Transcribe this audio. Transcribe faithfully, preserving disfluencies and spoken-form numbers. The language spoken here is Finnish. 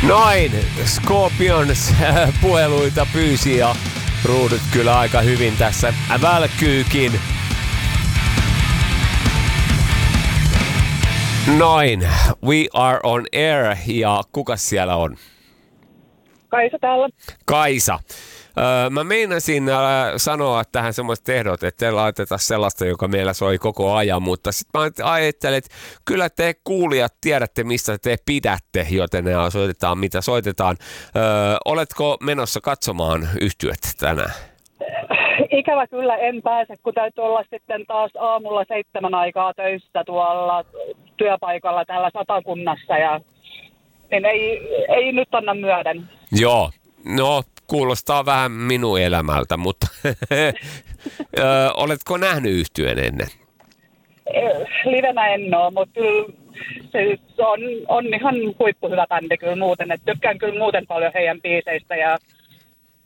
Noin, Scorpions puheluita pyysi ja ruudut kyllä aika hyvin tässä välkyykin. Noin, we are on air ja kuka siellä on? Kaisa täällä. Kaisa. Öö, mä meinasin äh, sanoa tähän semmoiset ehdot, että te laitetaan sellaista, joka meillä soi koko ajan, mutta sitten mä ajattelin, että kyllä te kuulijat tiedätte, mistä te pidätte, joten ne soitetaan, mitä soitetaan. Öö, oletko menossa katsomaan yhtyettä tänään? Ikävä kyllä en pääse, kun täytyy olla sitten taas aamulla seitsemän aikaa töissä tuolla työpaikalla täällä Satakunnassa ja niin ei, ei nyt anna myöden. Joo, no kuulostaa vähän minun elämältä, mutta Ö, oletko nähnyt yhtyeen ennen? Livenä en ole, mutta kyllä se on, on ihan huippuhyvä bändi kyllä muuten. Et tykkään kyllä muuten paljon heidän biiseistä ja